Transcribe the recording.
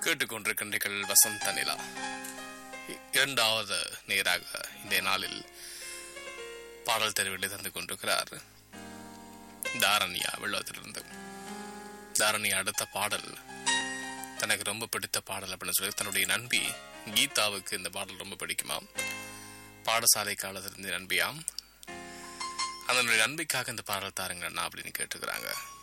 கேட்டுக்கொண்டிருக்கின்றீர்கள் வசந்த நிலா. இரண்டாவது நேராக இந்த நாளில் பாடல் தெரிவிலை தந்து கொண்டிருக்கிறார் தாரணியா வெள்ளத்திலிருந்து. தாரணியா அடுத்த பாடல் தனக்கு ரொம்ப பிடித்த பாடல் அப்படின்னு சொல்லி தன்னுடைய நண்பி கீதாவுக்கு இந்த பாடல் ரொம்ப பிடிக்குமாம். பாடசாலை காலத்திலிருந்து நண்பியாம். அதனுடைய நண்பிக்காக இந்த பாடல் தாருங்க அண்ணா அப்படின்னு கேட்டுக்கிறாங்க.